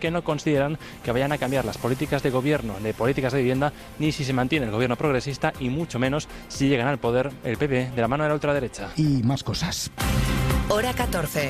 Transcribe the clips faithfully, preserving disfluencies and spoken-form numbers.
que no consideran que vayan a cambiar las políticas de gobierno, de políticas de vivienda, ni si se mantiene el gobierno progresista y mucho menos si llegan al poder el P P de la mano de la ultraderecha. Y más cosas. Hora catorce.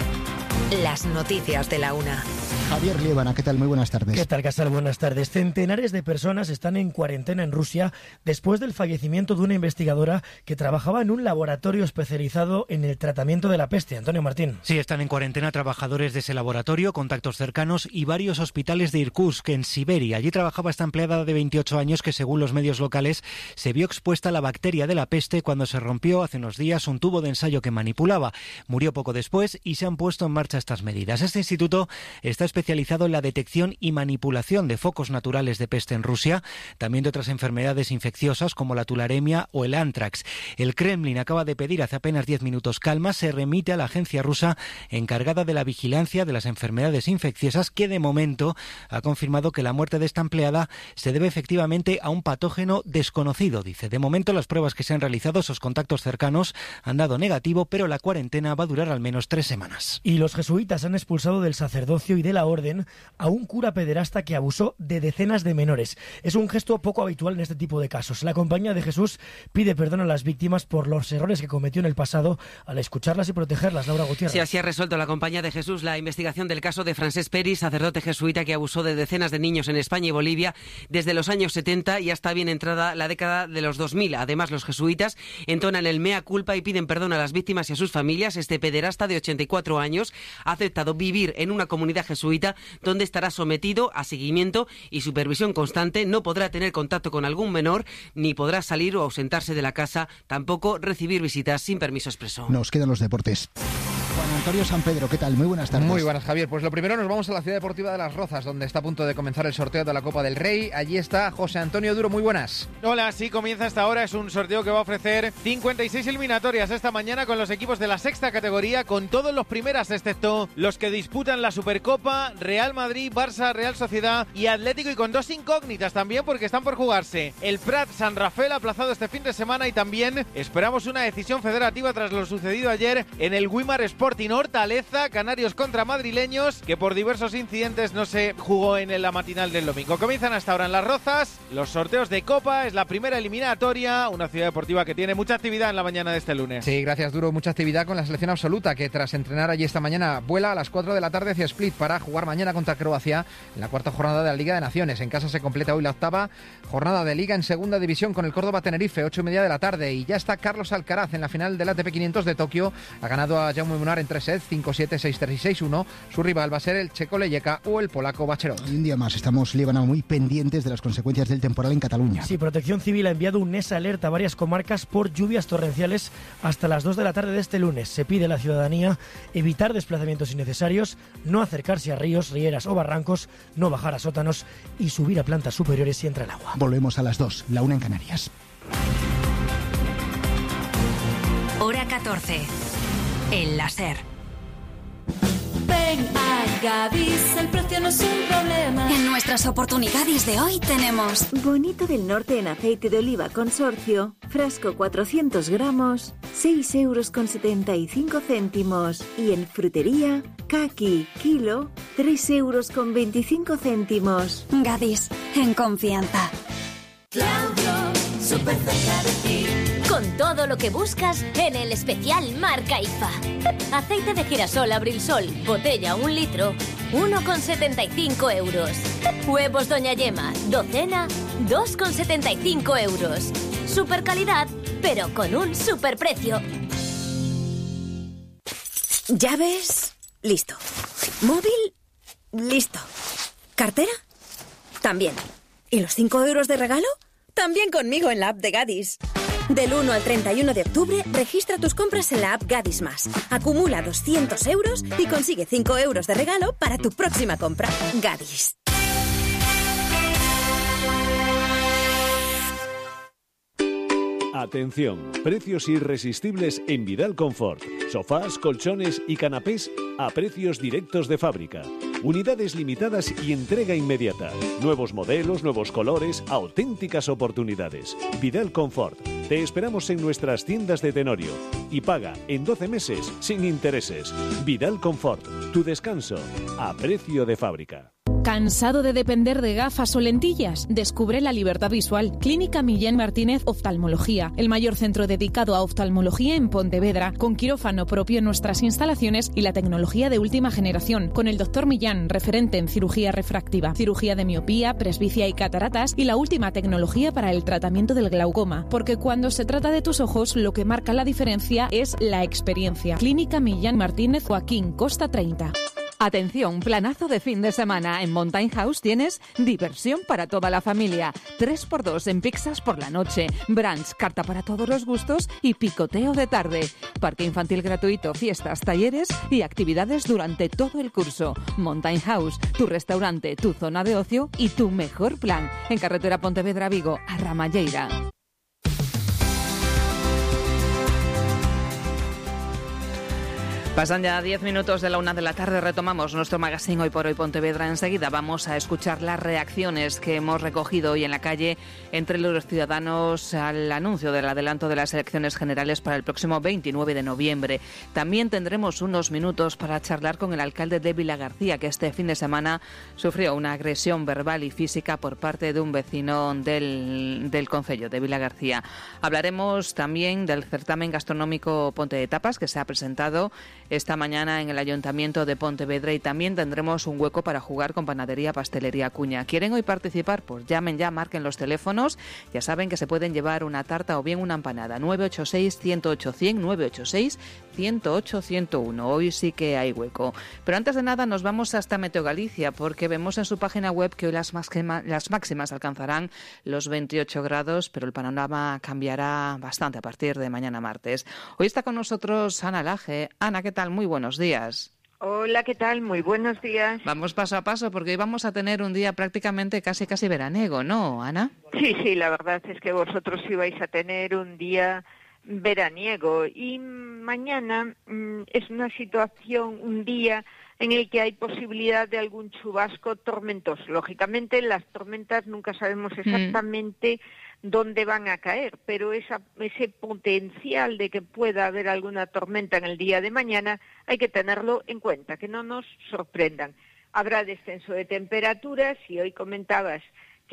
Las noticias de la una. Javier Liébana, ¿qué tal? Muy buenas tardes. ¿Qué tal, Casal? Buenas tardes. Centenares de personas están en cuarentena en Rusia después del fallecimiento de una investigadora que trabajaba en un laboratorio especializado en el tratamiento de la peste. Antonio Martín. Sí, están en cuarentena trabajadores de ese laboratorio, contactos cercanos y varios hospitales de Irkutsk, en Siberia. Allí trabajaba esta empleada de veintiocho años que, según los medios locales, se vio expuesta a la bacteria de la peste cuando se rompió hace unos días un tubo de ensayo que manipulaba. Murió poco después y se han puesto en marcha estas medidas. Este instituto está especializado especializado en la detección y manipulación de focos naturales de peste en Rusia, también de otras enfermedades infecciosas como la tularemia o el antrax. El Kremlin acaba de pedir hace apenas diez minutos calma, se remite a la agencia rusa encargada de la vigilancia de las enfermedades infecciosas, que de momento ha confirmado que la muerte de esta empleada se debe efectivamente a un patógeno desconocido. Dice, de momento las pruebas que se han realizado, esos contactos cercanos, han dado negativo, pero la cuarentena va a durar al menos tres semanas. Y los jesuitas han expulsado del sacerdocio y de la orden a un cura pederasta que abusó de decenas de menores. Es un gesto poco habitual en este tipo de casos. La Compañía de Jesús pide perdón a las víctimas por los errores que cometió en el pasado al escucharlas y protegerlas. Laura Gutiérrez. Sí, así ha resuelto la Compañía de Jesús la investigación del caso de Francesc Peris, sacerdote jesuita que abusó de decenas de niños en España y Bolivia desde los años setenta y hasta bien entrada la década de los dos mil. Además, los jesuitas entonan el mea culpa y piden perdón a las víctimas y a sus familias. Este pederasta de ochenta y cuatro años ha aceptado vivir en una comunidad jesuita donde estará sometido a seguimiento y supervisión constante. No podrá tener contacto con algún menor, ni podrá salir o ausentarse de la casa, tampoco recibir visitas sin permiso expreso. Nos quedan los deportes. Juan Antonio San Pedro, ¿qué tal? Muy buenas tardes. Muy buenas, Javier. Pues lo primero, nos vamos a la Ciudad Deportiva de Las Rozas, donde está a punto de comenzar el sorteo de la Copa del Rey. Allí está José Antonio Duro. Muy buenas. Hola, sí, comienza esta hora. Es un sorteo que va a ofrecer cincuenta y seis eliminatorias esta mañana con los equipos de la sexta categoría, con todos los primeras, excepto los que disputan la Supercopa: Real Madrid, Barça, Real Sociedad y Atlético, y con dos incógnitas también, porque están por jugarse el Prat San Rafael, aplazado este fin de semana, y también esperamos una decisión federativa tras lo sucedido ayer en el Wimar Sporting Hortaleza, Canarios contra madrileños, que por diversos incidentes no se jugó en la matinal del domingo. Comienzan hasta ahora en Las Rozas los sorteos de Copa. Es la primera eliminatoria, una ciudad deportiva que tiene mucha actividad en la mañana de este lunes. Sí, gracias, Duro. Mucha actividad con la selección absoluta, que tras entrenar allí esta mañana vuela a las cuatro de la tarde hacia Split para jugar mañana contra Croacia en la cuarta jornada de la Liga de Naciones. En casa se completa hoy la octava jornada de Liga en segunda división con el Córdoba Tenerife, ocho y media de la tarde, y ya está Carlos Alcaraz en la final del A T P quinientos de Tokio. Ha ganado a Jaume Munar en tres sets, cinco siete, seis tres y seis uno. Su rival va a ser el checo Leyeka o el polaco Bachelot. Y un día más estamos, Líbana, muy pendientes de las consecuencias del temporal en Cataluña. Sí, Protección Civil ha enviado un NES alerta a varias comarcas por lluvias torrenciales hasta las dos de la tarde de este lunes. Se pide a la ciudadanía evitar desplazamientos innecesarios, no acercarse a ríos, rieras o barrancos, no bajar a sótanos y subir a plantas superiores si entra el agua. Volvemos a las dos, la una en Canarias. Hora catorce. El láser. Ven a Gadis, el precio no es un problema. En nuestras oportunidades de hoy tenemos Bonito del Norte en aceite de oliva consorcio, frasco cuatrocientos gramos, seis euros con setenta y cinco céntimos. Y en frutería, caqui, kilo, tres euros con veinticinco céntimos. Gadis, en confianza. Claudio, súper cerca de ti. Con todo lo que buscas en el especial marca I F A. Aceite de girasol Abrilsol, botella un litro, uno con setenta y cinco euros. Huevos Doña Yema, docena, dos con setenta y cinco euros. Super calidad, pero con un super precio. Llaves, listo. Móvil, listo. ¿Cartera? También. ¿Y los cinco euros de regalo? También conmigo en la app de Gadis. Del uno al treinta y uno de octubre, registra tus compras en la app Gadis Más. Acumula doscientos euros y consigue cinco euros de regalo para tu próxima compra. Gadis. Atención, precios irresistibles en Vidal Confort. Sofás, colchones y canapés a precios directos de fábrica. Unidades limitadas y entrega inmediata. Nuevos modelos, nuevos colores, auténticas oportunidades. Vidal Confort. Te esperamos en nuestras tiendas de Tenorio. Y paga en doce meses sin intereses. Vidal Confort. Tu descanso a precio de fábrica. ¿Cansado de depender de gafas o lentillas? Descubre la libertad visual. Clínica Millán Martínez Oftalmología, el mayor centro dedicado a oftalmología en Pontevedra, con quirófano propio en nuestras instalaciones y la tecnología de última generación, con el doctor Millán, referente en cirugía refractiva, cirugía de miopía, presbicia y cataratas, y la última tecnología para el tratamiento del glaucoma, porque cuando se trata de tus ojos, lo que marca la diferencia es la experiencia. Clínica Millán Martínez, Joaquín Costa treinta. Atención, planazo de fin de semana. En Mountain House tienes diversión para toda la familia. tres por dos en pizzas por la noche, brunch, carta para todos los gustos y picoteo de tarde. Parque infantil gratuito, fiestas, talleres y actividades durante todo el curso. Mountain House, tu restaurante, tu zona de ocio y tu mejor plan. En carretera Pontevedra-Vigo, a Ramalleira. Pasan ya diez minutos de la una de la tarde, retomamos nuestro magazine Hoy por Hoy Pontevedra. Enseguida vamos a escuchar las reacciones que hemos recogido hoy en la calle entre los ciudadanos al anuncio del adelanto de las elecciones generales para el próximo veintinueve de noviembre. También tendremos unos minutos para charlar con el alcalde de Vilagarcía, que este fin de semana sufrió una agresión verbal y física por parte de un vecino del, del concello de Vilagarcía. Hablaremos también del certamen gastronómico Ponte de Tapas, que se ha presentado esta mañana en el Ayuntamiento de Pontevedra, y también tendremos un hueco para jugar con Panadería Pastelería Acuña. ¿Quieren hoy participar? Pues llamen ya, marquen los teléfonos. Ya saben que se pueden llevar una tarta o bien una empanada. nueve ocho seis, uno cero ocho, cien, nueve ocho seis, uno cero ocho, ciento uno. Hoy sí que hay hueco. Pero antes de nada nos vamos hasta Meteo Galicia, porque vemos en su página web que hoy las, máxima, las máximas alcanzarán los veintiocho grados, pero el panorama cambiará bastante a partir de mañana martes. Hoy está con nosotros Ana Laje. Ana, ¿qué tal? Muy buenos días. Hola, ¿qué tal? Muy buenos días. Vamos paso a paso, porque hoy vamos a tener un día prácticamente casi casi veraniego, ¿no, Ana? Sí, sí, la verdad es que vosotros ibais a tener un día veraniego, y mañana mmm, es una situación, un día en el que hay posibilidad de algún chubasco tormentoso. Lógicamente, las tormentas nunca sabemos exactamente mm. dónde van a caer, pero esa, ese potencial de que pueda haber alguna tormenta en el día de mañana hay que tenerlo en cuenta, que no nos sorprendan. Habrá descenso de temperaturas, y hoy comentabas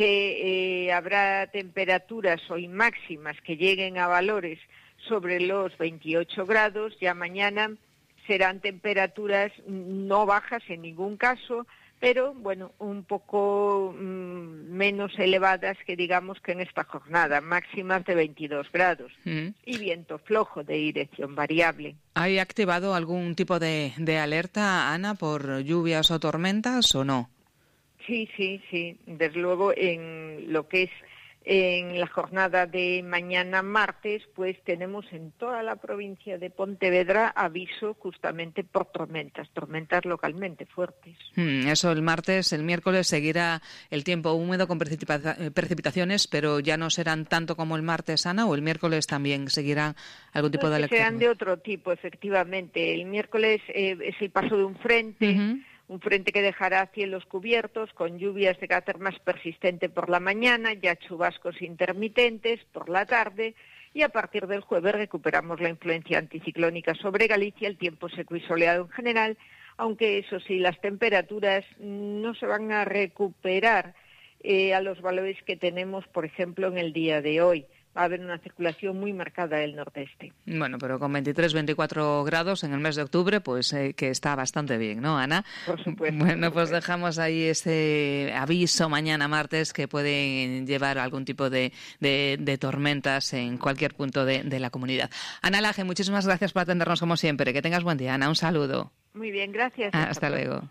que eh, habrá temperaturas hoy máximas que lleguen a valores sobre los veintiocho grados, ya mañana serán temperaturas no bajas en ningún caso, pero bueno, un poco mmm, menos elevadas que digamos que en esta jornada, máximas de veintidós grados, mm. y viento flojo de dirección variable. ¿Hay activado algún tipo de, de alerta, Ana, por lluvias o tormentas o no? Sí, sí, sí, desde luego en lo que es en la jornada de mañana martes, pues tenemos en toda la provincia de Pontevedra aviso justamente por tormentas, tormentas localmente fuertes. Hmm, eso el martes, el miércoles seguirá el tiempo húmedo con precipita- precipitaciones, pero ya no serán tanto como el martes, Ana, o el miércoles también seguirá algún tipo no, de alerta. Serán de otro tipo, efectivamente. El miércoles eh, es el paso de un frente. Uh-huh. Un frente que dejará cielos cubiertos con lluvias de carácter más persistente por la mañana, ya chubascos intermitentes por la tarde, y a partir del jueves recuperamos la influencia anticiclónica sobre Galicia, el tiempo seco y soleado en general, aunque eso sí, las temperaturas no se van a recuperar eh, a los valores que tenemos, por ejemplo, en el día de hoy. Va a haber una circulación muy marcada del nordeste. Bueno, pero con veintitrés, veinticuatro grados en el mes de octubre, pues eh, que está bastante bien, ¿no, Ana? Por supuesto. Bueno, pues dejamos ahí ese aviso mañana martes que pueden llevar algún tipo de, de, de tormentas en cualquier punto de, de la comunidad. Ana Laje, muchísimas gracias por atendernos como siempre. Que tengas buen día, Ana. Un saludo. Muy bien, gracias. Hasta, Hasta luego.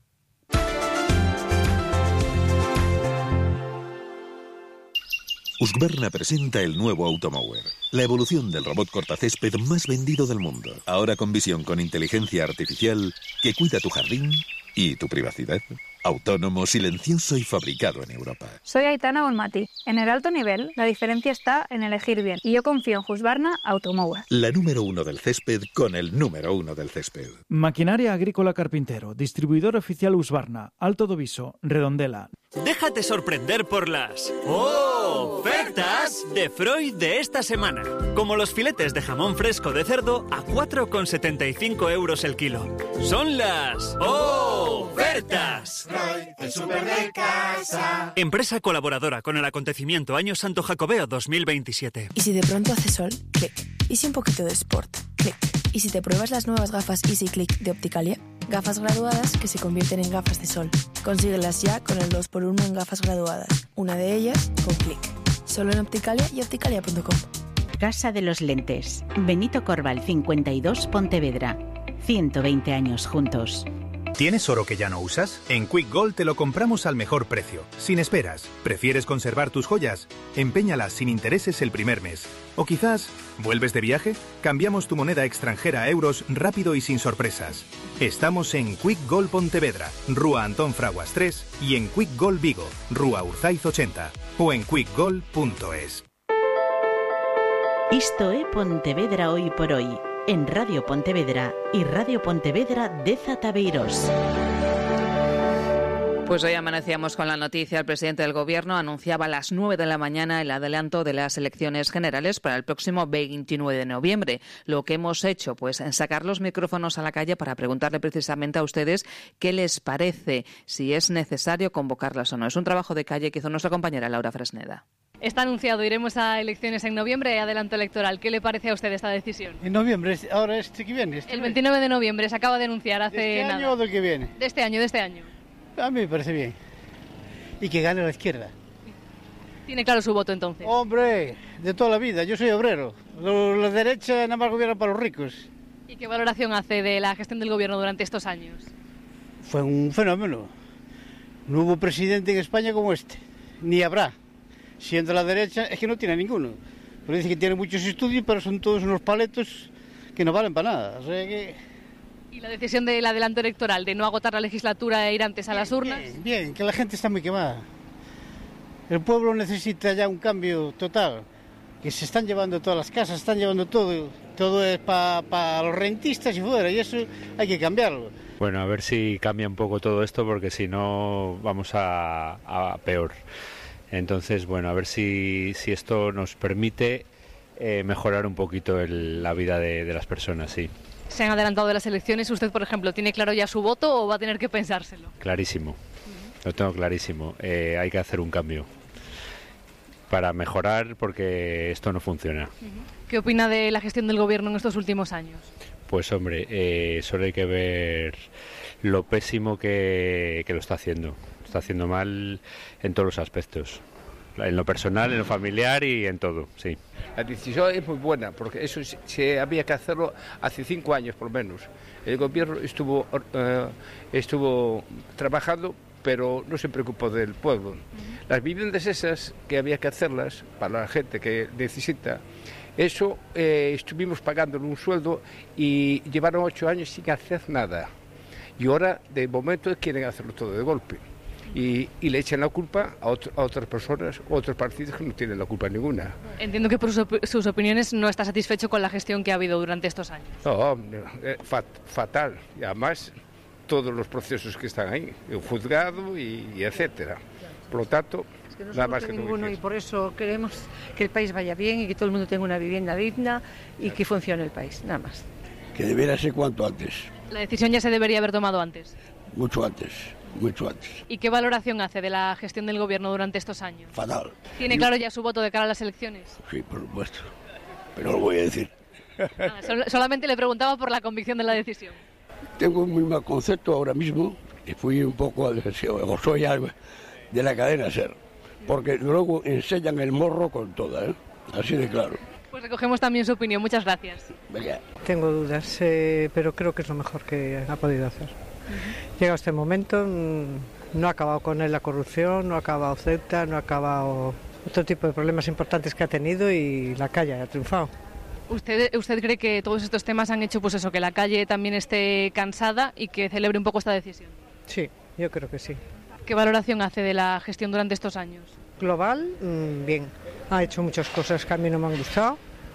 Husqvarna presenta el nuevo Automower, la evolución del robot cortacésped más vendido del mundo. Ahora con visión con inteligencia artificial que cuida tu jardín y tu privacidad. Autónomo, silencioso y fabricado en Europa. Soy Aitana Bonmati. En el alto nivel, la diferencia está en elegir bien. Y yo confío en Husqvarna Automower. La número uno del césped con el número uno del césped. Maquinaria Agrícola Carpintero. Distribuidor oficial Husqvarna. Alto do Viso. Redondela. Déjate sorprender por las... ¡Oh! Ofertas de Freud de esta semana. Como los filetes de jamón fresco de cerdo a cuatro con setenta y cinco euros el kilo. Son las ofertas. Freud, el súper de casa. Empresa colaboradora con el acontecimiento Año Santo Jacobeo dos mil veintisiete. Y si de pronto hace sol, clic. Y si un poquito de sport, clic. Y si te pruebas las nuevas gafas Easy Click de Opticalia, gafas graduadas que se convierten en gafas de sol. Consíguelas ya con el dos por uno en gafas graduadas. Una de ellas con clic. Solo en Opticalia y opticalia punto com. Casa de los Lentes. Benito Corval cincuenta y dos, Pontevedra. ciento veinte años juntos. ¿Tienes oro que ya no usas? En Quick Gold te lo compramos al mejor precio, sin esperas. ¿Prefieres conservar tus joyas? Empeñalas sin intereses el primer mes. O quizás, ¿vuelves de viaje? Cambiamos tu moneda extranjera a euros rápido y sin sorpresas. Estamos en Quick Gold Pontevedra, Rúa Antón Fraguas tres, y en Quick Gold Vigo, Rúa Urzaiz ochenta, o en quick gold punto es. Isto é Pontevedra hoy por hoy, en Radio Pontevedra y Radio Pontevedra de Zataveiros. Pues hoy amanecíamos con la noticia. El presidente del Gobierno anunciaba a las nueve de la mañana el adelanto de las elecciones generales para el próximo veintinueve de noviembre. Lo que hemos hecho, pues, en sacar los micrófonos a la calle para preguntarle precisamente a ustedes qué les parece, si es necesario convocarlas o no. Es un trabajo de calle que hizo nuestra compañera Laura Fresneda. Está anunciado, iremos a elecciones en noviembre, adelanto electoral. ¿Qué le parece a usted esta decisión? En noviembre, ahora este que viene. Este el veintinueve de noviembre se acaba de anunciar hace ¿De este nada. año o del que viene? De este año, de este año. A mí me parece bien. Y que gane la izquierda. ¿Tiene claro su voto entonces? Hombre, de toda la vida, yo soy obrero. La derecha nada más gobierna para los ricos. ¿Y qué valoración hace de la gestión del gobierno durante estos años? Fue un fenómeno. No hubo presidente en España como este, ni habrá. Siendo la derecha, es que no tiene ninguno. Pero dice que tiene muchos estudios, pero son todos unos paletos que no valen para nada. O sea que... ¿Y la decisión del adelanto electoral, de no agotar la legislatura e ir antes a las urnas? Bien, bien, que la gente está muy quemada. El pueblo necesita ya un cambio total. Que se están llevando todas las casas, están llevando todo. Todo es para pa los rentistas y fuera, y eso hay que cambiarlo. Bueno, a ver si cambia un poco todo esto, porque si no vamos a, a peor. Entonces, bueno, a ver si, si esto nos permite eh, mejorar un poquito el, la vida de, de las personas, sí. Se han adelantado las elecciones. ¿Usted, por ejemplo, tiene claro ya su voto o va a tener que pensárselo? Clarísimo, lo tengo clarísimo. Eh, hay que hacer un cambio para mejorar, porque esto no funciona. ¿Qué opina de la gestión del gobierno en estos últimos años? Pues hombre, eh, solo hay que ver lo pésimo que, que lo está haciendo. Está haciendo mal en todos los aspectos, en lo personal, en lo familiar y en todo, sí. La decisión es muy buena, porque eso se, se había que hacerlo hace cinco años por lo menos. El gobierno estuvo, uh, estuvo trabajando, pero no se preocupó del pueblo. Uh-huh. Las viviendas esas que había que hacerlas para la gente que necesita, eso eh, estuvimos pagándole un sueldo y llevaron ocho años sin hacer nada. Y ahora, de momento, quieren hacerlo todo de golpe. Y, y le echan la culpa a, otro, a otras personas, a otros partidos que no tienen la culpa ninguna. Entiendo que por sus, op- sus opiniones no está satisfecho con la gestión que ha habido durante estos años. No, eh, fat, fatal. Y además, todos los procesos que están ahí, el juzgado y, y etcétera. Por lo tanto, es que no nada más que ninguno todo y por eso queremos que el país vaya bien y que todo el mundo tenga una vivienda digna y que funcione el país, nada más. Que debería ser cuanto antes. La decisión ya se debería haber tomado antes. Mucho antes. Mucho antes. ¿Y qué valoración hace de la gestión del gobierno durante estos años? Fatal. ¿Tiene claro ya su voto de cara a las elecciones? Sí, por supuesto. Pero lo voy a decir. Ah, sol- solamente le preguntaba por la convicción de la decisión. Tengo un muy mal concepto ahora mismo y fui un poco, o soy algo de la cadena SER, porque luego enseñan el morro con toda, ¿eh? Así de claro. Pues recogemos también su opinión. Muchas gracias. Venga. Tengo dudas, eh, pero creo que es lo mejor que ha podido hacer. Uh-huh. Llega este momento, no ha acabado con él la corrupción, no ha acabado Ceuta, no ha acabado otro tipo de problemas importantes que ha tenido y la calle ha triunfado. ¿Usted, ¿Usted cree que todos estos temas han hecho pues eso, que la calle también esté cansada y que celebre un poco esta decisión? Sí, yo creo que sí. ¿Qué valoración hace de la gestión durante estos años? Global, mmm, bien. Ha hecho muchas cosas que a mí no me han gustado,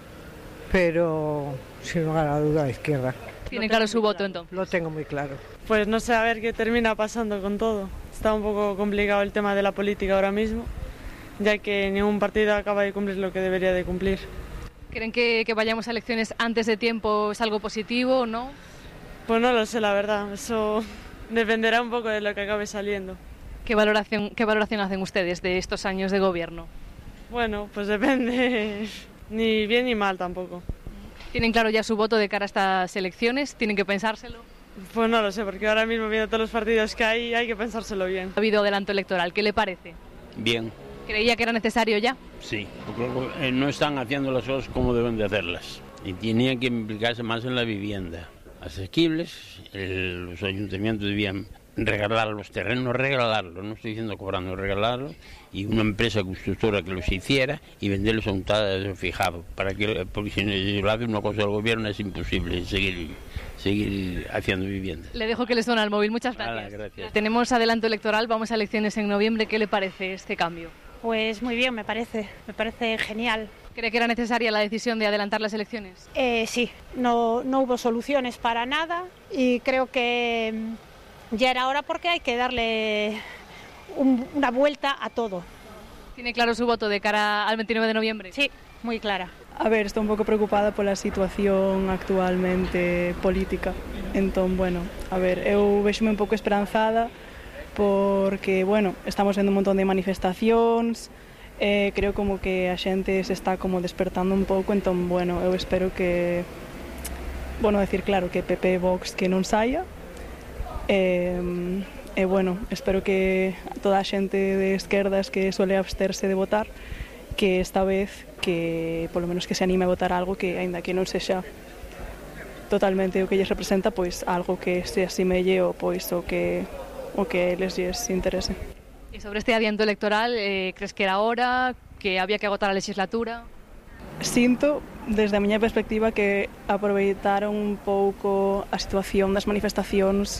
pero sin lugar a duda a la izquierda. ¿Tiene claro su voto entonces? Lo tengo muy claro. Pues no sé, a ver qué termina pasando con todo. Está un poco complicado el tema de la política ahora mismo ya que ningún partido acaba de cumplir lo que debería de cumplir. ¿Creen que, que vayamos a elecciones antes de tiempo es algo positivo o no? Pues no lo sé, la verdad. Eso dependerá un poco de lo que acabe saliendo. ¿Qué valoración, qué valoración hacen ustedes de estos años de gobierno? Bueno, pues depende, ni bien ni mal tampoco. ¿Tienen claro ya su voto de cara a estas elecciones? ¿Tienen que pensárselo? Pues no lo sé, porque ahora mismo viendo todos los partidos que hay, hay que pensárselo bien. Ha habido adelanto electoral, ¿qué le parece? Bien. ¿Creía que era necesario ya? Sí, porque no están haciendo las cosas como deben de hacerlas y tenían que implicarse más en la vivienda. Asequibles, el, los ayuntamientos debían regalar los terrenos, regalarlos, no estoy diciendo cobrando, regalarlos, y una empresa constructora que los hiciera y venderlos a un tal fijado, para que, porque si lo hace una cosa del gobierno es imposible seguir, seguir haciendo vivienda. Le dejo que le suena al móvil, muchas gracias. Hola, gracias. Tenemos adelanto electoral, vamos a elecciones en noviembre, ¿qué le parece este cambio? Pues muy bien, me parece, me parece genial. ¿Cree que era necesaria la decisión de adelantar las elecciones? Eh, sí, no, no hubo soluciones para nada y creo que ya era hora porque hay que darle un, una vuelta a todo. ¿Tiene claro su voto de cara al veintinueve de noviembre? Sí, muy clara. A ver, estou un pouco preocupada pola situación actualmente política. Entón, bueno, a ver, eu vexome un pouco esperanzada porque, bueno, estamos vendo un montón de manifestacións, eh, creo como que a xente se está como despertando un pouco, entón, bueno, eu espero que, bueno, decir claro que P P e Vox que non saia, e, e bueno, espero que toda a xente de esquerdas que suele absterse de votar, que esta vez, que polo menos que se anime a votar algo que, aínda que non sexa totalmente o que lles representa, pois algo que se asimelle ou pois o que o que les lles interese. E sobre este adianto electoral, eh, crees que era hora, que había que agotar a legislatura? Sinto, desde a miña perspectiva, que aproveitaron un pouco a situación das manifestacións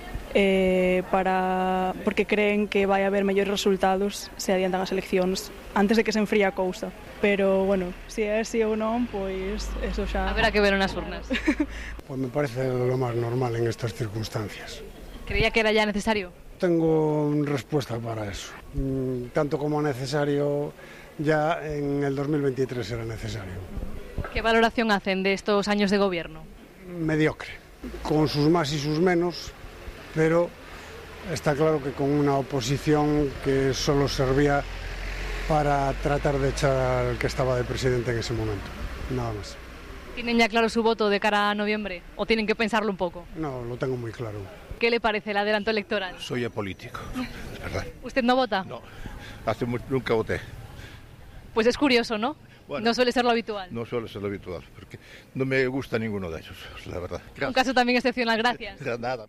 eh, para porque creen que vai haber mellores resultados se adiantan as eleccións antes de que se enfríe a cousa. Pero, bueno, se é si ou non, pois eso xa... Haberá que ver nas urnas. Pues me parece lo más normal en estas circunstancias. ¿Creía que era ya necesario? Tengo respuesta para eso. Tanto como necesario, ya en el dos mil veintitrés era necesario. ¿Qué valoración hacen de estos años de gobierno? Mediocre, con sus más y sus menos, pero está claro que con una oposición que solo servía para tratar de echar al que estaba de presidente en ese momento, nada más. ¿Tienen ya claro su voto de cara a noviembre o tienen que pensarlo un poco? No, lo tengo muy claro. ¿Qué le parece el adelanto electoral? Soy apolítico, es verdad. ¿Usted no vota? No, hace mucho, nunca voté. Pues es curioso, ¿no? Bueno, no suele ser lo habitual. No suele ser lo habitual, porque no me gusta ninguno de ellos, la verdad. Gracias. Un caso también excepcional, gracias. Nada.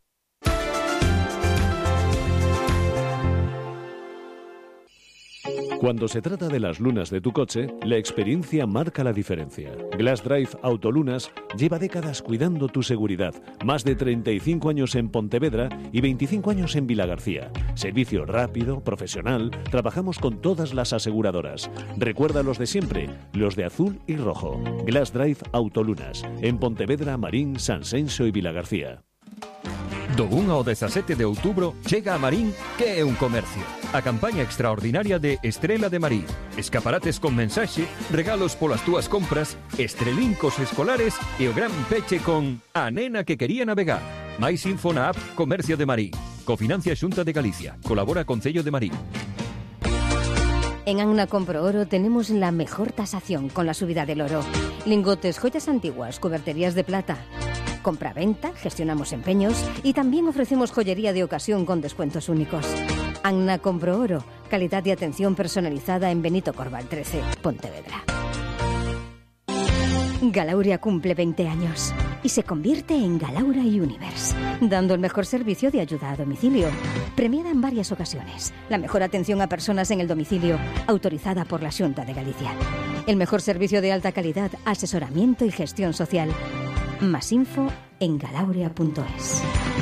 Cuando se trata de las lunas de tu coche, la experiencia marca la diferencia. Glass Drive Autolunas lleva décadas cuidando tu seguridad. Más de treinta y cinco años en Pontevedra y veinticinco años en Vilagarcía. Servicio rápido, profesional, trabajamos con todas las aseguradoras. Recuerda los de siempre, los de azul y rojo. Glass Drive Autolunas, en Pontevedra, Marín, Sanxenxo y Vilagarcía. Do un ao dezasete de outubro chega a Marín Que é un comercio. A campaña extraordinaria de Estrela de Marín. Escaparates con mensaxe, regalos polas túas compras, estrelincos escolares e o gran peche con A nena que quería navegar. Mais info na app Comercio de Marín. Cofinancia Xunta de Galicia. Colabora Concello de Marín. En Anna Compro Oro tenemos la mejor tasación con la subida del oro. Lingotes, joyas antiguas, cuberterías de plata. Compra-venta, gestionamos empeños y también ofrecemos joyería de ocasión con descuentos únicos. Anna Compro Oro, calidad y atención personalizada en Benito Corval trece, Pontevedra. Galauria cumple veinte años y se convierte en Galaura Universe, dando el mejor servicio de ayuda a domicilio. Premiada en varias ocasiones, la mejor atención a personas en el domicilio, autorizada por la Xunta de Galicia. El mejor servicio de alta calidad, asesoramiento y gestión social. Más info en galauria punto es.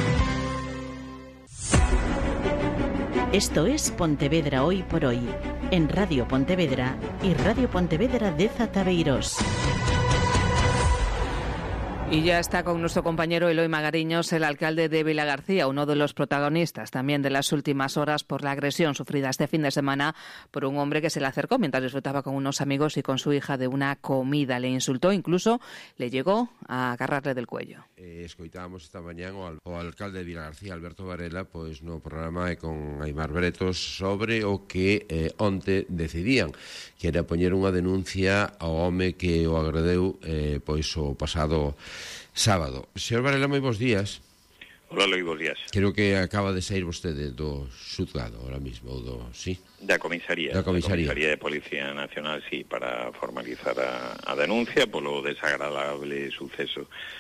Esto es Pontevedra Hoy por Hoy, en Radio Pontevedra y Radio Pontevedra de Zatabeirós. Y ya está con nuestro compañero Eloy Magariños, el alcalde de Vilagarcía, uno de los protagonistas también de las últimas horas por la agresión sufrida este fin de semana por un hombre que se le acercó mientras disfrutaba con unos amigos y con su hija de una comida. Le insultó, incluso le llegó a agarrarle del cuello. Eh, escoitábamos esta mañán o, al, o alcalde de Vilagarcía, Alberto Varela, pois no programa e con Aimar Bretos sobre o que eh, onte decidían, que era poñer unha denuncia ao home que o agredeu eh, pois o pasado sábado. Señor Varela, moi bons días. Hola, Loi, bons días. Creo que acaba de sair vostede do xuzgado ahora mismo, ou do, sí? Da comisaría. Da comisaría. Da comisaría de Policía Nacional, sí, para formalizar a, a denuncia polo desagradable suceso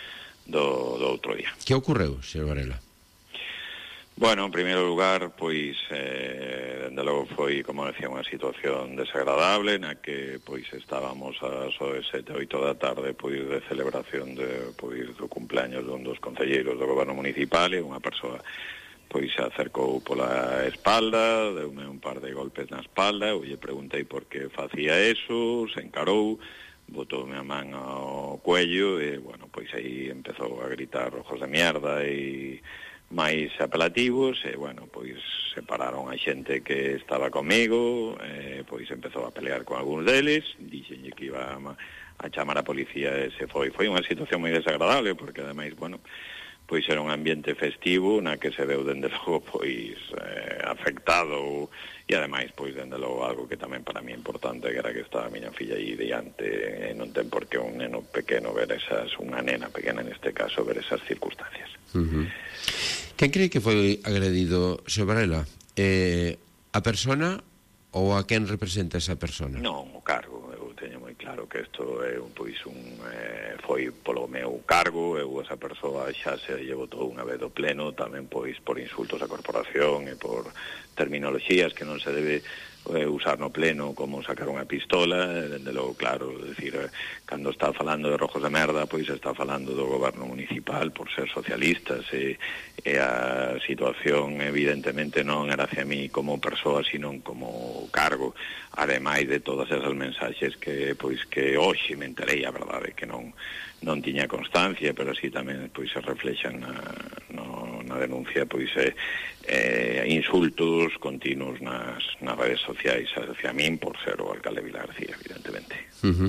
do, do outro día. Que ocorreu, señor Varela? Bueno, en primeiro lugar, pois, eh, dende logo foi, como decía, unha situación desagradable na que, pois, estábamos ás sete, oito da tarde, pois, de celebración de, pois, do cumpleaños dun dos concelleiros do goberno municipal e unha persoa, pois, se acercou pola espalda, deume un par de golpes na espalda, eu lle preguntei por que facía eso, se encarou, botoume a man ao cuello e, bueno, pois, aí empezou a gritar ojos de mierda e máis apelativos e, bueno, pois separaron a xente que estaba comigo, eh, pois empezou a pelear con algúns deles, dixenlle que iba a, a chamar a policía e se foi. Foi unha situación moi desagradable porque, ademais, bueno, pois era un ambiente festivo na que se veu, dende logo, pois eh, afectado e, ademais, pois, dende logo, algo que tamén para mí é importante, que era que estaba a miña filla aí diante e non ten por qué un neno pequeno ver esas, unha nena pequena neste caso, ver esas circunstancias. Uh-huh. Quen cree que foi agredido, señor Varela? Eh, a persona ou a quen representa esa persona? Non, o cargo. Eu teño moi claro que isto é un, pois, un, eh, foi polo meu cargo. Eu esa persoa xa se llevo todo unha vez do pleno, tamén pois por insultos á corporación e por terminoloxías que non se debe eh, usar no pleno, como sacar unha pistola, dende logo, claro, decir, eh, cando está falando de rojos de merda, pois está falando do goberno municipal por ser socialistas e, e a situación evidentemente non era hacia mí como persoa, sino como cargo, ademais de todas esas mensaxes que, pois, que hoxe me enterei, a verdade, que non non tiña constancia, pero así tamén pois se reflexan na, no, na denuncia, pois eh, eh, insultos continuos nas, nas redes sociais hacia min por ser o alcalde de Vilagarcía, evidentemente. Uh-huh.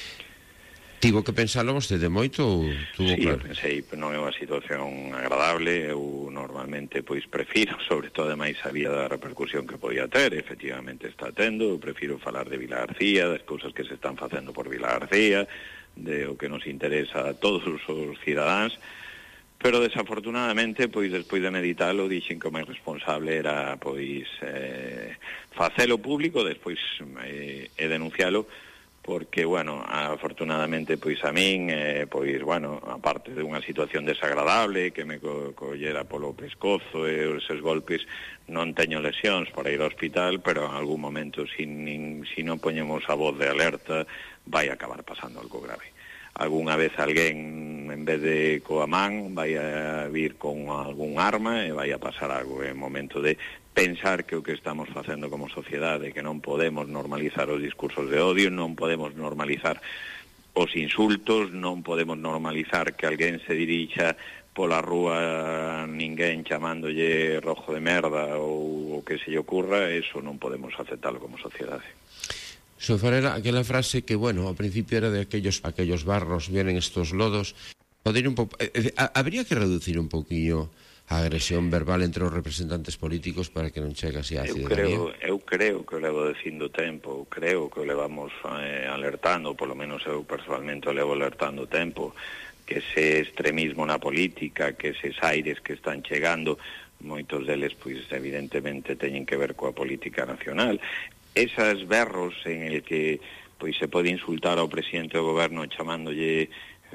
Tivo que pensalo vostede moito ou tuvo sí, claro? Sí, pensei, non é unha situación agradable. Eu normalmente pois prefiro, sobre todo, ademais sabía da repercusión que podía ter, efectivamente está tendo. Eu prefiro falar de Vilagarcía, das cousas que se están facendo por Vilagarcía, de o que nos interesa a todos os cidadáns, pero desafortunadamente, pois despois de meditalo, dixen que o máis responsable era pois eh, facelo público, despois eh, e denuncialo, porque, bueno, afortunadamente, pois a min, eh, pois, bueno, aparte de unha situación desagradable, que me co collera polo pescozo e eses golpes, non teño lesións para ir ao hospital, pero en algún momento, se si non poñemos a voz de alerta, vai acabar pasando algo grave. Alguna vez alguén, en vez de coa man, vai a vir con algún arma e vai a pasar algo. É momento de pensar que o que estamos facendo como sociedade, que non podemos normalizar os discursos de odio, non podemos normalizar os insultos, non podemos normalizar que alguén se dirixa pola rúa ninguén chamándolle rojo de merda ou o que se lle ocurra, eso non podemos aceptalo como sociedade. Señor Varela, aquela frase que, bueno, ao principio era de aquellos aquellos barros, vienen estos lodos, poder un pouco, eh, habría que reducir un pouquinho a agresión verbal entre os representantes políticos para que non chegue así a ciudadanía? Eu creo, eu creo que o levo dicindo tempo, creo que o levamos eh, alertando, polo menos eu personalmente o levo alertando tempo, que ese extremismo na política, que eses aires que están chegando, moitos deles, pois, evidentemente, teñen que ver coa política nacional. Esas berros en el que pois se pode insultar ao presidente do goberno chamándolle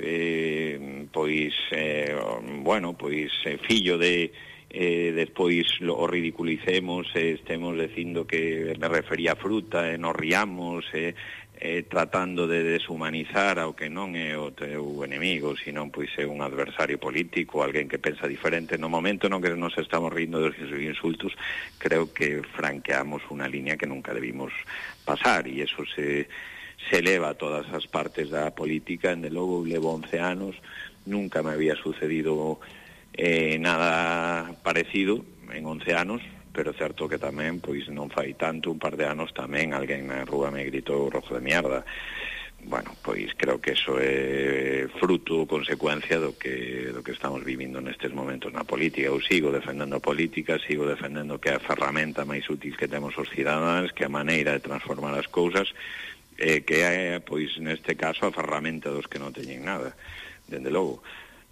eh, pois eh, bueno, pois eh, fillo de eh, despois lo, o ridiculicemos e eh, estemos dicindo que me refería a fruta e eh, nos riamos e eh, eh, tratando de deshumanizar ao que non é o teu enemigo, sino pois é un adversario político, alguén que pensa diferente. No momento no que nos estamos rindo dos insultos, creo que franqueamos unha línea que nunca debimos pasar, e eso se, se eleva a todas as partes da política. Ende logo levo once anos nunca me había sucedido eh, nada parecido en once anos, pero certo que tamén, pois non fai tanto, un par de anos tamén alguén na rúa me gritou rojo de mierda. Bueno, pois creo que eso é fruto, consecuencia do que do que estamos vivindo nestes momentos na política. Eu sigo defendendo a política, sigo defendendo que é a ferramenta máis útil que temos os cidadáns, que é a maneira de transformar as cousas, eh, que é, pois, neste caso, a ferramenta dos que non teñen nada, dende logo.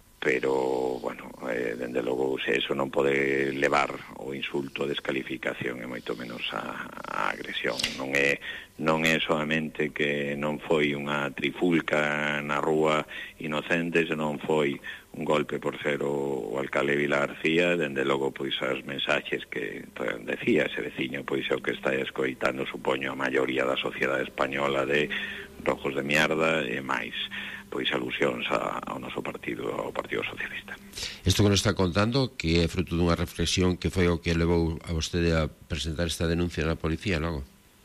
Pero, bueno, eh, dende logo, se eso non pode levar o insulto, a descalificación e moito menos a, a agresión. Non é, non é solamente que non foi unha trifulca na rúa inocente, senón foi un golpe por ser o, o alcalde Vilar García, dende logo, pois, as mensaxes que pues, decía ese veciño, pois, é o que está escoitando, supoño, a maioría da sociedade española de rojos de mierda e máis, pois alusións ao noso partido, ao Partido Socialista. Isto que nos está contando, que é fruto dunha reflexión, que foi o que levou a vostede a presentar esta denuncia na policía, logo?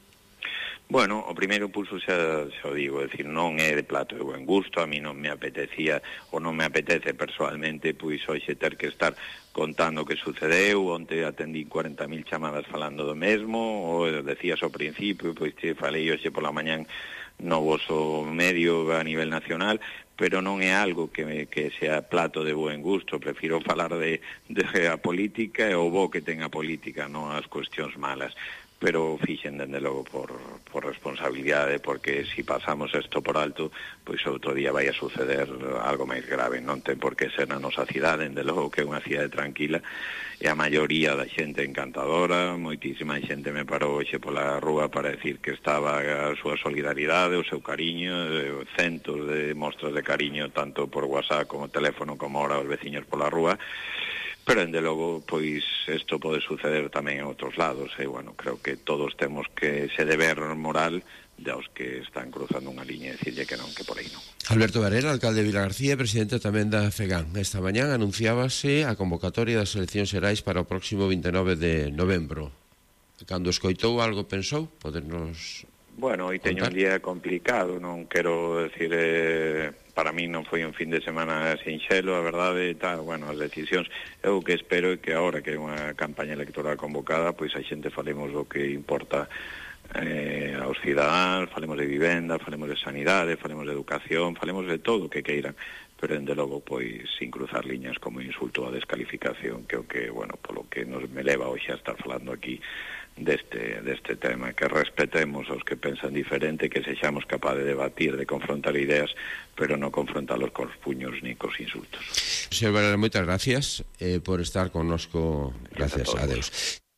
Bueno, o primeiro pulso xa, xa o digo, é dicir, non é de plato de buen gusto, a mí non me apetecía, ou non me apetece personalmente, pois hoxe ter que estar contando o que sucedeu. Onte atendí cuarenta mil chamadas falando do mesmo, ou decías ao principio, pois te falei hoxe pola mañán no voso medio a nivel nacional, pero non é algo que, que sea plato de buen gusto. Prefiro falar de, de a política e o bo que ten a política, non as cuestións malas. Pero fixen, dende logo, por, por responsabilidade, porque se si pasamos isto por alto, pois outro día vai a suceder algo máis grave. Non ten por que ser na nosa cidade, dende logo que é unha cidade tranquila, e a maioría da xente encantadora. Moitísima xente me parou hoxe pola rúa para decir que estaba a súa solidaridade, o seu cariño, centos de mostras de cariño, tanto por WhatsApp como teléfono, como ahora os veciños pola rúa. Pero, dende logo, pois, isto pode suceder tamén en outros lados, e, bueno, creo que todos temos que ese deber moral de aos que están cruzando unha liña e dicirlle que non, que por aí non. Alberto Varela, alcalde de Vilagarcía e presidente tamén da FEGAN. Esta mañán anunciábase a convocatoria das eleccións xerais para o próximo vinte e nove de novembro. Cando escoitou algo, pensou? Podernos... Bueno, hoy teño un día complicado, non quero decir... Eh... para mí non foi un fin de semana sinxelo, a verdade, tal, bueno, as decisións, eu que espero é que agora que é unha campaña electoral convocada, pois a xente falemos o que importa eh, aos cidadáns, falemos de vivenda, falemos de sanidade, falemos de educación, falemos de todo o que queiran, pero, dende logo, pois, sin cruzar liñas como insulto a descalificación, que é o que, bueno, polo que nos me leva hoxe a estar falando aquí deste, deste tema, que respetemos aos que pensan diferente, que sexamos capaces de debatir, de confrontar ideas, pero non confrontalos cos puños ni cos insultos. Señor Varela, moitas gracias eh, por estar connosco. Gracias, adeus.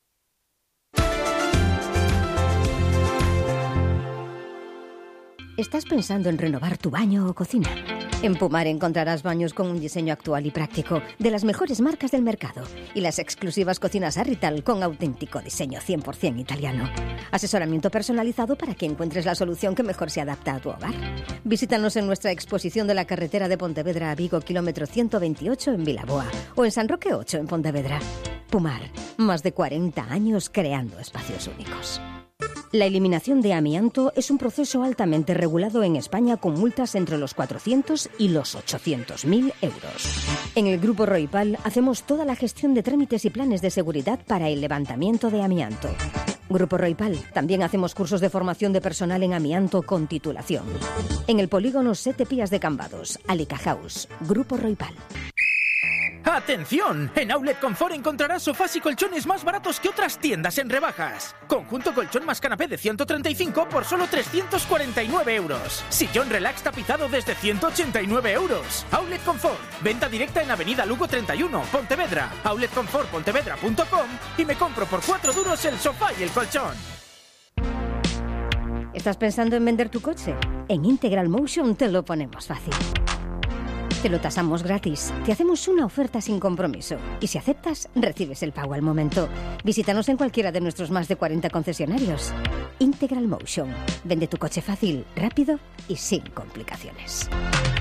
¿Estás pensando en renovar tu baño o cocina? En Pumar encontrarás baños con un diseño actual y práctico, de las mejores marcas del mercado, y las exclusivas cocinas Arrital con auténtico diseño cien por ciento italiano. Asesoramiento personalizado para que encuentres la solución que mejor se adapta a tu hogar. Visítanos en nuestra exposición de la carretera de Pontevedra a Vigo, kilómetro ciento veintiocho en Vilaboa, o en San Roque ocho en Pontevedra. Pumar, más de cuarenta años creando espacios únicos. La eliminación de amianto es un proceso altamente regulado en España con multas entre los cuatrocientos y los ochocientos mil euros. En el Grupo Roipal hacemos toda la gestión de trámites y planes de seguridad para el levantamiento de amianto. Grupo Roipal, también hacemos cursos de formación de personal en amianto con titulación. En el polígono Sete Pías de Cambados, Alica House, Grupo Roipal. ¡Atención! En Outlet Confort encontrarás sofás y colchones más baratos que otras tiendas en rebajas. Conjunto colchón más canapé de ciento treinta y cinco por solo trescientos cuarenta y nueve euros. Sillón relax tapizado desde ciento ochenta y nueve euros. Outlet Confort. Venta directa en Avenida Lugo treinta y uno, Pontevedra. outlet confort pontevedra punto com y me compro por cuatro duros el sofá y el colchón. ¿Estás pensando en vender tu coche? En Integral Motion te lo ponemos fácil. Te lo tasamos gratis, te hacemos una oferta sin compromiso y si aceptas, recibes el pago al momento. Visítanos en cualquiera de nuestros más de cuarenta concesionarios. Integral Motion. Vende tu coche fácil, rápido y sin complicaciones.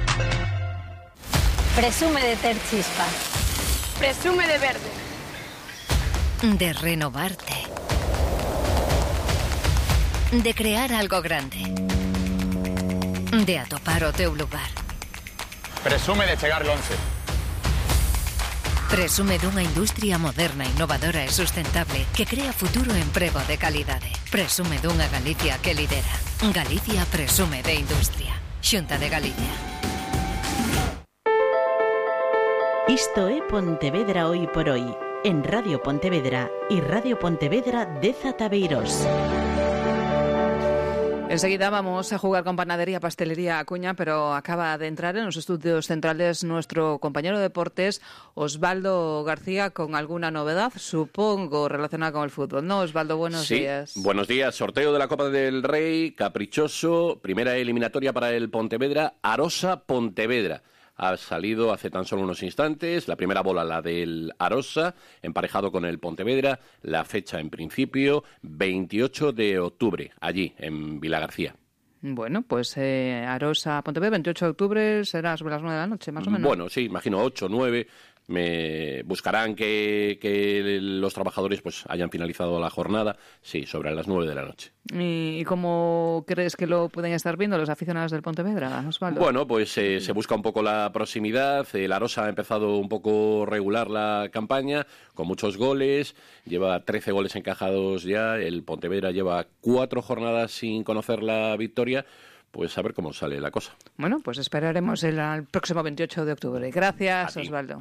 Presume de ter chispa. Presume de verde. De renovarte. De crear algo grande. De atopar o teu lugar. Presume de chegar lonxe. Presume dunha industria moderna, innovadora e sustentable que crea futuro e emprego de calidade. Presume dunha Galicia que lidera. Galicia presume de industria. Xunta de Galicia. Isto é Pontevedra Hoy por Hoy, en Radio Pontevedra e Radio Pontevedra de Zataveiros. Enseguida vamos a jugar con Panadería Pastelería Acuña, pero acaba de entrar en los estudios centrales nuestro compañero de deportes, Osvaldo García, con alguna novedad, supongo, relacionada con el fútbol. ¿No, Osvaldo? Buenos sí, días. Buenos días. Sorteo de la Copa del Rey, caprichoso, primera eliminatoria para el Pontevedra, Arosa Pontevedra. Ha salido hace tan solo unos instantes, la primera bola, la del Arosa, emparejado con el Pontevedra, la fecha en principio, veintiocho de octubre, allí, en Vilagarcía. Bueno, pues eh, Arosa Pontevedra, veintiocho de octubre, será sobre las nueve de la noche, más o menos. Bueno, sí, imagino ocho, nueve... Me buscarán que, que los trabajadores pues hayan finalizado la jornada, sí, sobre las nueve de la noche. ¿Y cómo crees que lo pueden estar viendo los aficionados del Pontevedra, Osvaldo? Bueno, pues eh, se busca un poco la proximidad. El Arosa ha empezado un poco regular la campaña, con muchos goles. Lleva trece goles encajados ya. El Pontevedra lleva cuatro jornadas sin conocer la victoria. Pues a ver cómo sale la cosa. Bueno, pues esperaremos el, el próximo veintiocho de octubre. Gracias, Osvaldo.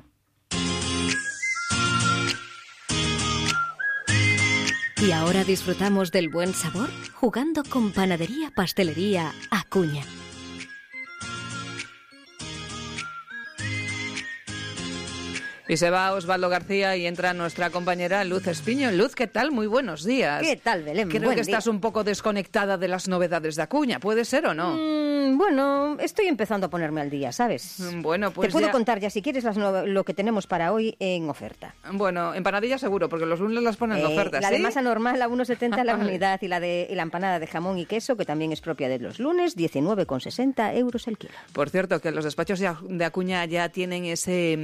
Y ahora disfrutamos del buen sabor jugando con Panadería Pastelería Acuña. Y se va Osvaldo García y entra nuestra compañera Luz Espiño. Luz, ¿qué tal? Muy buenos días. ¿Qué tal, Belén? Creo Buen que día. estás un poco desconectada de las novedades de Acuña. ¿Puede ser o no? Mm, bueno, estoy empezando a ponerme al día, ¿sabes? Bueno, pues Te puedo ya... contar ya, si quieres, las no... lo que tenemos para hoy en oferta. Bueno, empanadillas seguro, porque los lunes las ponen en Eh, oferta, la ¿sí? de masa normal a uno setenta la unidad y la de y la empanada de jamón y queso, que también es propia de los lunes, diecinueve con sesenta euros el kilo. Por cierto, que los despachos de Acuña ya tienen ese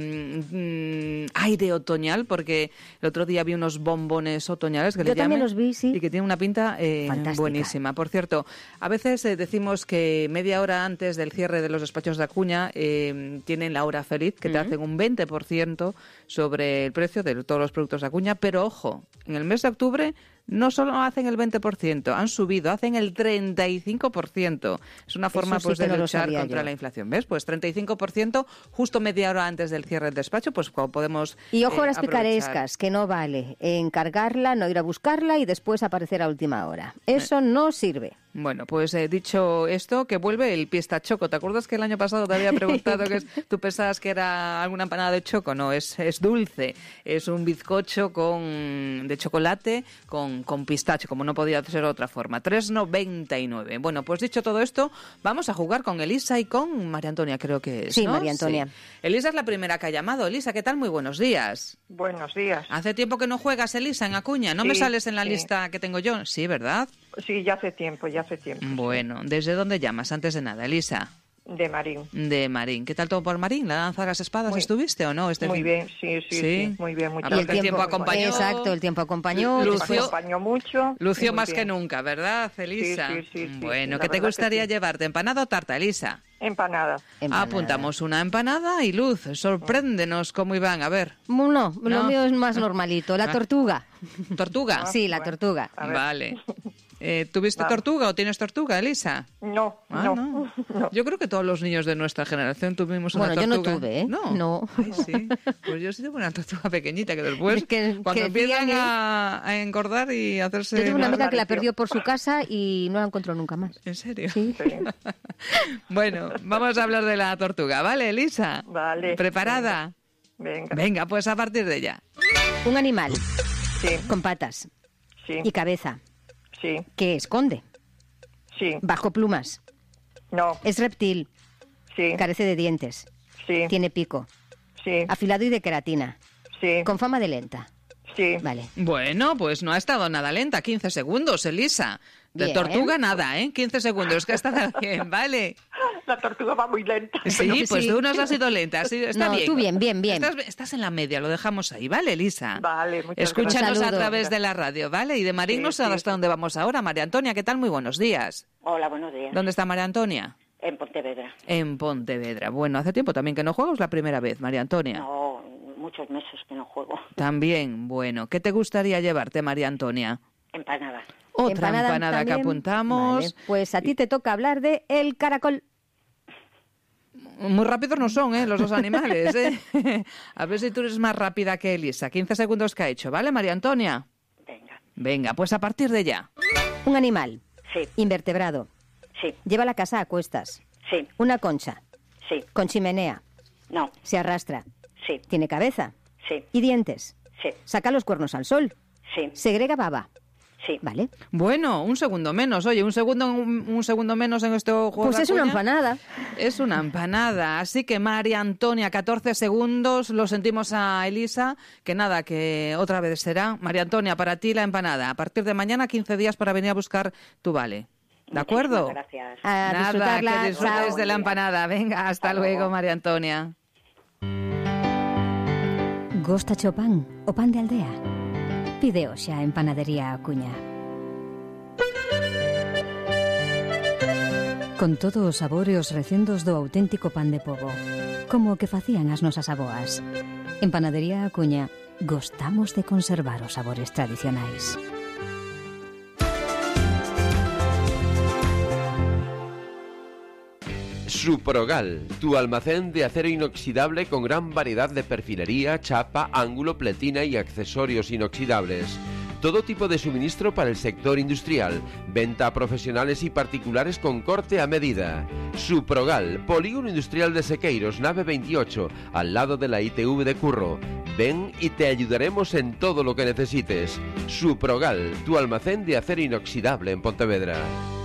mm, aire otoñal, porque el otro día vi unos bombones otoñales que Yo le también llaman, los vi, sí. y que tienen una pinta eh, Fantástica. buenísima. Por cierto, a veces eh, decimos que media hora antes del cierre de los despachos de Acuña eh, tienen la hora feliz, que te Ujú. hacen un veinte por ciento sobre el precio de todos los productos de Acuña, pero ojo, en el mes de octubre no solo hacen el veinte por ciento, han subido, hacen el treinta y cinco por ciento. Es una forma Eso sí pues que de no lo luchar sabía contra yo. la inflación. ¿Ves? Pues treinta y cinco por ciento justo media hora antes del cierre del despacho, pues cuando podemos Y ojo eh, a las aprovechar. picarescas, que no vale encargarla, no ir a buscarla y después aparecer a última hora. Eso no sirve. Bueno, pues eh, dicho esto, que vuelve el pistachoco. ¿Te acuerdas que el año pasado te había preguntado que es, tú pensabas que era alguna empanada de choco? No, es, es dulce. Es un bizcocho con, de chocolate con, con pistacho, como no podía ser de otra forma. tres noventa y nueve. Bueno, pues dicho todo esto, vamos a jugar con Elisa y con María Antonia, creo que es, Sí, ¿no? María Antonia. Sí. Elisa es la primera que ha llamado. Elisa, ¿qué tal? Muy buenos días. Buenos días. Hace tiempo que no juegas, Elisa, en Acuña. No me Sí, sales en la sí. lista que tengo yo. Sí, ¿verdad? Sí, ya hace tiempo, ya hace tiempo. Bueno, ¿desde dónde llamas? Antes de nada, Elisa. De Marín. De Marín. ¿Qué tal todo por Marín? ¿La danza de las espadas Muy- estuviste o no? Este Muy fin- bien, sí, sí, sí, muy bien, muchas Ah, porque el tiempo gracias. acompañó. Exacto, el tiempo acompañó. Lució- acompañó mucho. Lució muy más bien. que nunca, ¿verdad, Elisa? Sí, sí, sí, sí, bueno, la ¿qué te verdad que gustaría sí. llevarte? ¿Empanada o tarta, Elisa? Empanada. Apuntamos una empanada y Luz, sorpréndenos cómo iban, a ver. No, lo No. mío es más normalito. La Ah. tortuga. ¿Tortuga? Sí, la tortuga. Vale. Eh, ¿Tuviste Vale. tortuga o tienes tortuga, Elisa? No, Ah, no. no. Yo creo que todos los niños de nuestra generación tuvimos una Bueno, yo no tortuga. tuve, ¿eh? No. No. Ay, sí. Pues yo sí tuve una tortuga pequeñita que después, Que- cuando que empiezan decían, ¿eh? a, a engordar y a hacerse... Yo tuve una más- amiga que la perdió por su casa y no la encontró nunca más. ¿En serio? Sí. Bueno, vamos a hablar de la tortuga, ¿vale, Elisa? Vale. ¿Preparada? Venga. Venga, pues a partir de ya. Un animal Sí, con patas sí, y cabeza sí, que esconde, sí. bajo plumas, No, es reptil, sí, carece de dientes, sí, tiene pico, sí, afilado y de queratina, sí, con fama de lenta. sí. Vale. Bueno, pues no ha estado nada lenta. quince segundos, Elisa. De Bien. tortuga nada, ¿eh? quince segundos, que ha estado bien, ¿vale? La tortuga va muy lenta. Sí, pues sí. tú nos has ido lenta. Así, está No, bien. tú bien, bien, bien. Estás, estás en la media, lo dejamos ahí, ¿vale, Elisa? Vale, muchas Escúchanos gracias. a Saludo. través de la radio, ¿vale? Y de Marín Sí, no sé sí, hasta sí. dónde vamos ahora. María Antonia, ¿qué tal? Muy buenos días. Hola, buenos días. ¿Dónde está María Antonia? En Pontevedra. En Pontevedra. Bueno, hace tiempo también que no juegas, la primera vez, María Antonia. No, muchos meses que no juego. También, bueno. ¿Qué te gustaría llevarte, María Antonia? Empanada. Otra Empanada empanada también. que apuntamos. Vale, pues a ti te toca hablar de el caracol. Muy rápidos no son, ¿eh? Los dos animales, ¿eh? A ver si tú eres más rápida que Elisa. quince segundos que ha hecho, ¿vale, María Antonia? Venga. Venga, pues a partir de ya. Un animal. Sí. Invertebrado. Sí. Lleva la casa a cuestas. Sí. Una concha. Sí. Con chimenea. No. Se arrastra. Sí. Tiene cabeza. Sí. Y dientes. Sí. Saca los cuernos al sol. Sí. Segrega baba. Sí. Vale. Bueno, un segundo menos. Oye, un segundo un, un segundo menos en este juego. Pues de es una cuña. empanada. Es una empanada. Así que María Antonia, catorce segundos. Lo sentimos a Elisa. Que nada, que otra vez será. María Antonia, para ti la empanada. A partir de mañana, quince días para venir a buscar tu vale. ¿De acuerdo? Gracias. A Nada, disfrutarla. que disfrutes Chao. de la empanada. Venga, hasta, Hasta luego, luego. María Antonia. Gosta o pan o pan de aldea. Pide xa en Panadería Acuña. Con todos os sabores recendos do auténtico pan de pobo, como o que facían as nosas aboas. En Panadería Acuña gostamos de conservar os sabores tradicionais. Suprogal, tu almacén de acero inoxidable con gran variedad de perfilería, chapa, ángulo, pletina y accesorios inoxidables. Todo tipo de suministro para el sector industrial. Venta a profesionales y particulares con corte a medida. Suprogal, Polígono Industrial de Sequeiros, nave veintiocho, al lado de la I T V de Curro. Ven y te ayudaremos en todo lo que necesites. Suprogal, tu almacén de acero inoxidable en Pontevedra.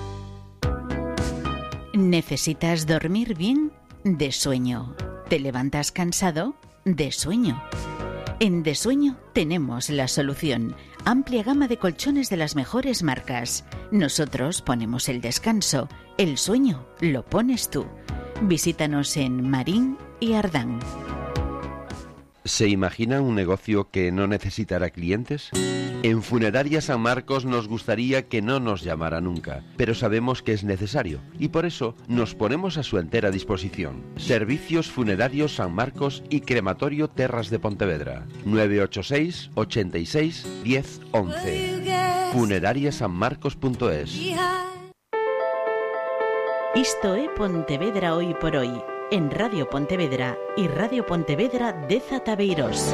¿Necesitas dormir bien? De sueño. ¿Te levantas cansado? De sueño. En De Sueño tenemos la solución. Amplia gama de colchones de las mejores marcas. Nosotros ponemos el descanso. El sueño lo pones tú. Visítanos en Marín y Ardán. ¿Se imagina un negocio que no necesitará clientes? En Funeraria San Marcos nos gustaría que no nos llamara nunca, pero sabemos que es necesario y por eso nos ponemos a su entera disposición. Servicios Funerarios San Marcos y Crematorio Terras de Pontevedra. nueve ocho seis, ochenta y seis, diez, once. funeraria san marcos punto es. Isto é Pontevedra hoy por hoy, en Radio Pontevedra y Radio Pontevedra de Zataveiros.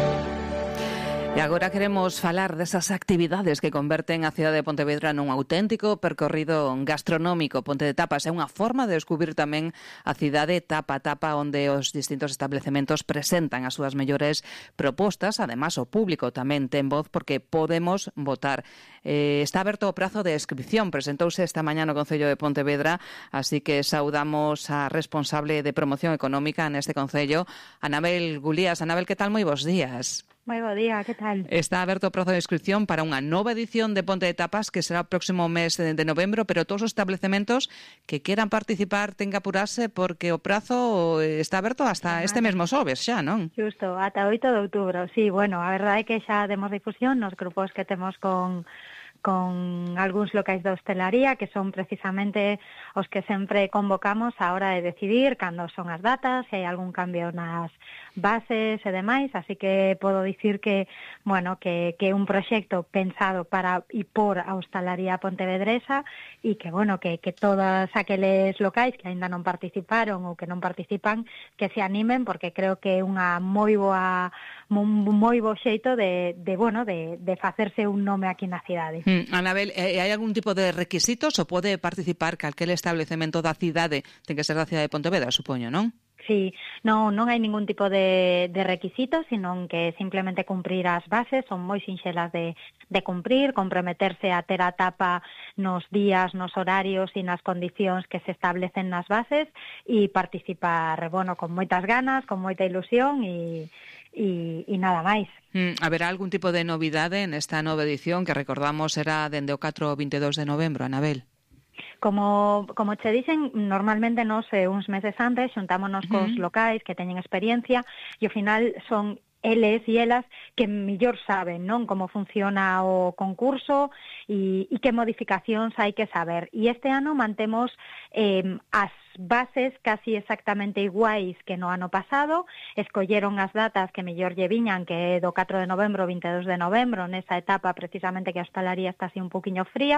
E agora queremos falar desas actividades que converten a cidade de Pontevedra nun auténtico percorrido gastronómico. Ponte de Tapas é unha forma de descubrir tamén a cidade tapa a tapa, onde os distintos establecementos presentan as súas mellores propostas. Ademais, o público tamén ten voz porque podemos votar. Eh, está aberto o prazo de inscripción. Presentouse esta mañá no Concello de Pontevedra, así que saudamos a responsable de promoción económica neste Concello, Anabel Gulías. Anabel, que tal? Moi bons días. Moi bo día, que tal? Está aberto o prazo de inscripción para unha nova edición de Ponte de Tapas que será o próximo mes de, de novembro, pero todos os establecementos que queran participar ten que apurarse porque o prazo está aberto hasta este mesmo xoves xa, non? Xusto, ata oito de outubro. Sí, bueno, a verdade é que xa demos difusión nos grupos que temos con con algúns locais de hostelaría que son precisamente os que sempre convocamos a hora de decidir cando son as datas, se hai algún cambio nas bases e demais, así que podo dicir que, bueno, que que é un proxecto pensado para e por a hostalaría pontevedresa e que, bueno, que que todas aqueles locais que aínda non participaron ou que non participan, que se animen porque creo que é unha moi boa moi bo xeito de de bueno, de de facerse un nome aquí na cidade. Mm, Anabel, eh, hai algún tipo de requisitos ou pode participar calquel establecemento da cidade? Ten que ser da cidade de Pontevedra, supoño, non? Sí, non, non hai ningún tipo de, de requisitos, sino que simplemente cumprir as bases, son moi sinxelas de, de cumprir, comprometerse a ter a tapa nos días, nos horarios e nas condicións que se establecen nas bases e participar, bueno, con moitas ganas, con moita ilusión e, e, e nada máis. Mm, haberá algún tipo de novidade nesta nova edición que recordamos será dende o catro ao veintidós de novembro, Anabel? Como, como che dicen, normalmente nos eh, uns meses antes xuntámonos cos uh-huh. locais que teñen experiencia e ao final son eles e elas que mellor saben, non, como funciona o concurso e, e que modificacións hai que saber. E este ano mantemos eh, as bases casi exactamente iguais que no ano pasado, escolleron as datas que mellor lle viñan, que é do catro de novembro ao veintidós de novembro, nesa etapa precisamente que a hostalaría está así un poquinho fría,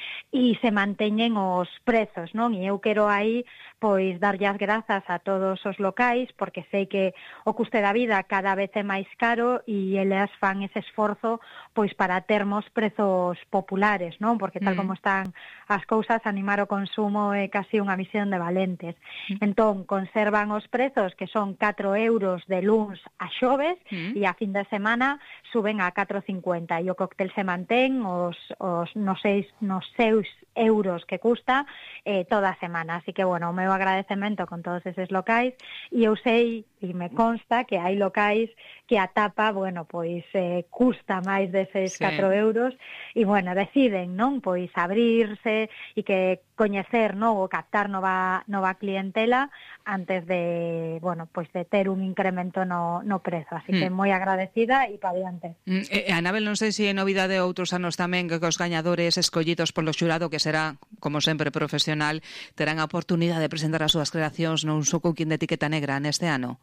e se manteñen os prezos, non? E eu quero aí pois darlle as grazas a todos os locais, porque sei que o custe da vida cada vez é máis caro e eles fan ese esforzo pois para termos prezos populares, non? Porque tal como están as cousas, animar o consumo é casi unha misión de valentes. Entón, conservan os prezos que son catro euros de luns a xoves mm. e a fin de semana suben a catro cincuenta e o cóctel se mantén os, os nos, seis, nos seus euros que custa eh, toda a semana. Así que, bueno, o meu agradecemento con todos eses locais e eu sei e me consta que hai locais que a tapa, bueno, pois eh, custa máis deses sí. catro euros e, bueno, deciden, non? Pois abrirse e que coñecer, non? O captar nova, nova clientela antes de, bueno, pois de ter un incremento no, no prezo. Así que mm. moi agradecida e pa diante. Mm, eh, Anabel, non sei se é novidade outros anos tamén que os gañadores escollidos polo xurado, que será, como sempre, profesional, terán a oportunidade de presentar as súas creacións nun só cooking de etiqueta negra neste ano.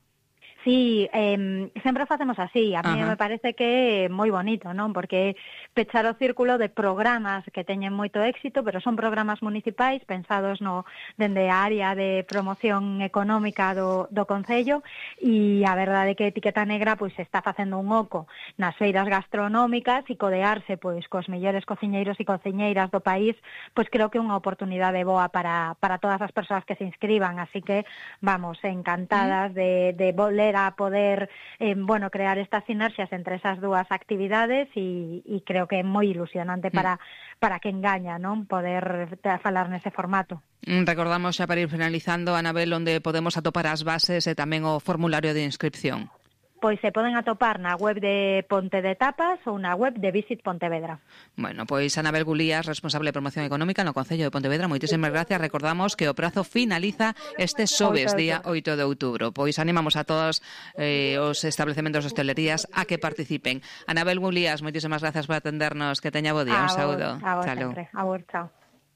Sí, eh, sempre facemos así. A mí me parece que é moi bonito, non? Porque pechar o círculo de programas que teñen moito éxito, pero son programas municipais pensados no dende a área de promoción económica do, do Concello, e a verdade é que Etiqueta Negra pois está facendo un oco nas feiras gastronómicas e codearse pois cos mellores cociñeiros e cociñeiras do país, pois creo que é unha oportunidade boa para, para todas as persoas que se inscriban. Así que vamos, encantadas mm. de, de volver a poder eh, bueno, crear estas sinerxias entre esas dúas actividades e, e creo que é moi ilusionante para, para quen gaña, non? Poder falar nese formato. Recordamos xa para ir finalizando, Anabel, onde podemos atopar as bases e tamén o formulario de inscripción. Pois se poden atopar na web de Ponte de Tapas ou na web de Visit Pontevedra. Bueno, pois Anabel Gulías, responsable de promoción económica no Concello de Pontevedra, moitísimas gracias. Recordamos que o prazo finaliza este xoves, día oito de outubro. Pois animamos a todos eh, os establecementos de hostelerías a que participen. Anabel Gulías, moitísimas gracias por atendernos. Que teña bo día. Un saúdo. A vos sempre. A vos, chao.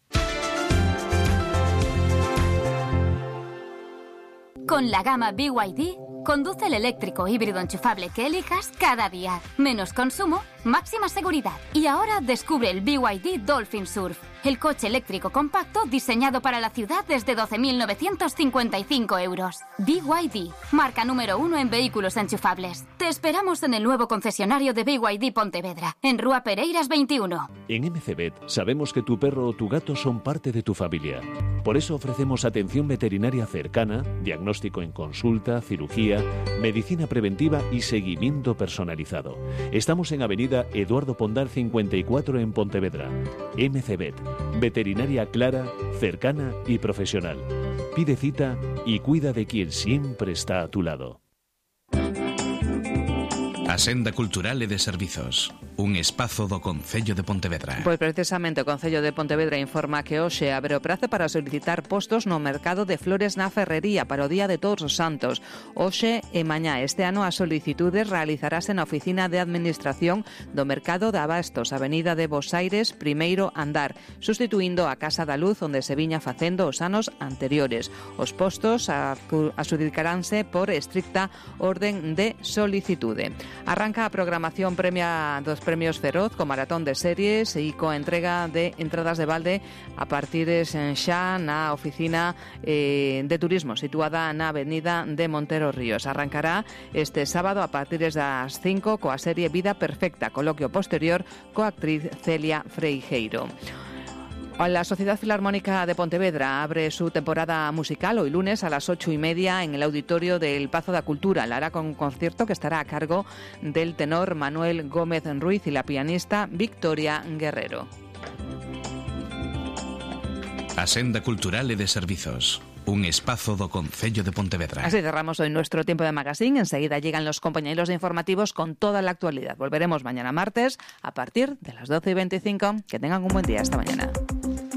Con la gama B Y D, conduce el eléctrico híbrido enchufable que elijas cada día. Menos consumo, máxima seguridad. Y ahora descubre el B Y D Dolphin Surf, el coche eléctrico compacto diseñado para la ciudad desde doce mil novecientos cincuenta y cinco euros. B Y D, marca número uno en vehículos enchufables. Te esperamos en el nuevo concesionario de B Y D Pontevedra, en Rúa Pereiras veintiuno. En M C Bet sabemos que tu perro o tu gato son parte de tu familia. Por eso ofrecemos atención veterinaria cercana, diagnóstico en consulta, cirugía, medicina preventiva y seguimiento personalizado. Estamos en Avenida Eduardo Pondal cincuenta y cuatro en Pontevedra. M C Bet, veterinaria clara, cercana y profesional. Pide cita y cuida de quien siempre está a tu lado. A Senda Cultural e de Servizos, un espazo do Concello de Pontevedra. Pois precisamente o Concello de Pontevedra informa que hoxe abre o prazo para solicitar postos no mercado de flores na Ferrería para o Día de Todos os Santos. Hoxe e mañá este ano as solicitudes realizarase na oficina de administración do Mercado de Abastos, Avenida de Bosaires, primeiro andar, sustituindo a Casa da Luz onde se viña facendo os anos anteriores. Os postos adxudicaránse por estricta orden de solicitude. Arranca a programación premia dos premios Feroz co maratón de series e coa entrega de entradas de balde a partir xa na oficina eh, de turismo situada na avenida de Montero Ríos. Arrancará este sábado a partir das cinco coa serie Vida Perfecta, coloquio posterior coa actriz Celia Freijeiro. La Sociedad Filarmónica de Pontevedra abre su temporada musical hoy lunes a las ocho y media en el auditorio del Pazo da Cultura. La hará con un concierto que estará a cargo del tenor Manuel Gómez Ruiz y la pianista Victoria Guerrero. A Senda Cultural e de Servizos, un espazo do Concello de Pontevedra. Así cerramos hoy nuestro tiempo de magazine. Enseguida llegan los compañeros de informativos con toda la actualidad. Volveremos mañana martes a partir de las doce y veinticinco. Que tengan un buen día. Hasta mañana.